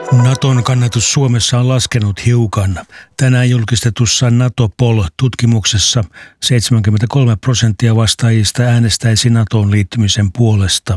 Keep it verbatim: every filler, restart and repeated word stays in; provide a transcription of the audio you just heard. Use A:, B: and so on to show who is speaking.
A: Naton kannatus Suomessa on laskenut hiukan. Tänään julkistetussa NATO-Poll-tutkimuksessa seitsemänkymmentäkolme prosenttia vastaajista äänestäisi Natoon liittymisen puolesta.